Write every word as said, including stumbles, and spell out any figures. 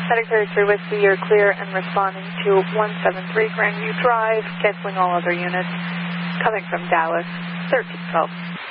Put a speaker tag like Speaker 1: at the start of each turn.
Speaker 1: Medicare three Whiskey, you're clear and responding to one seven three Grandview Drive, canceling all other units, coming from Dallas, thirteen twelve.